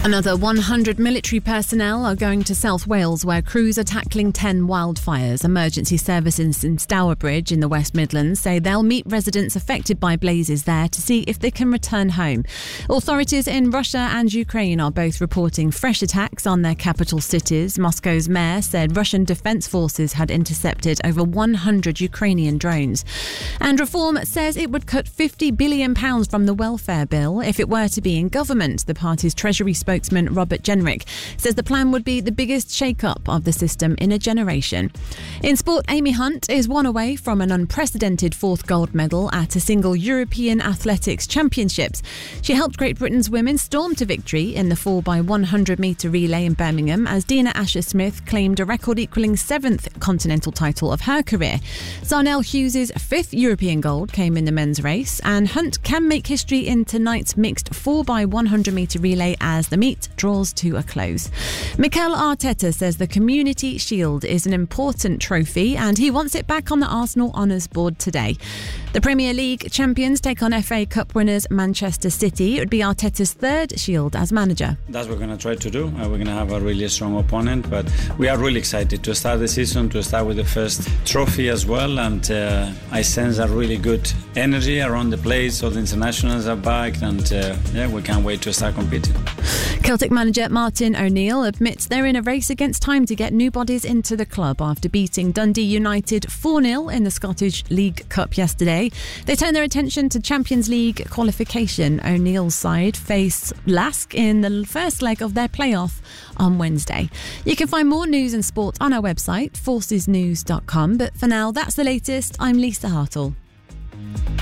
Another 100 military personnel are going to South Wales, where crews are tackling 10 wildfires. Emergency services in Stourbridge in the West Midlands say they'll meet residents affected by blazes there to see if they can return home. Authorities in Russia and Ukraine are both reporting fresh attacks on their capital cities. Moscow's mayor said Russian defence forces had intercepted over 100 Ukrainian drones. And Reform says it would cut £50 billion from the welfare bill if it were to be in government. The party's Treasury spokesman Robert Jenrick says the plan would be the biggest shake-up of the system in a generation. In sport, Amy Hunt is one away from an unprecedented fourth gold medal at a single European Athletics Championships. She helped Great Britain's women storm to victory in the 4x100-metre relay in Birmingham as Dina Asher-Smith claimed a record-equalling 7th continental title of her career. Zarnell Hughes' 5th European gold came in the men's race, and Hunt can make history in tonight's mixed 4x100-metre relay as the meet draws to a close. Mikel Arteta says the Community Shield is an important trophy and he wants it back on the Arsenal honours board today. The Premier League champions take on FA Cup winners Manchester City. It would be Arteta's third Shield as manager. That's what we're going to try to do. We're going to have a really strong opponent, but we are really excited to start the season, to start with the first trophy as well, and I sense a really good energy around the place. So the internationals are back, and we can't wait to start competing. Celtic manager Martin O'Neill admits they're in a race against time to get new bodies into the club after beating Dundee United 4-0 in the Scottish League Cup yesterday. They turn their attention to Champions League qualification. O'Neill's side face Lask in the first leg of their playoff on Wednesday. You can find more news and sport on our website, forcesnews.com. But for now, that's the latest. I'm Lisa Hartle.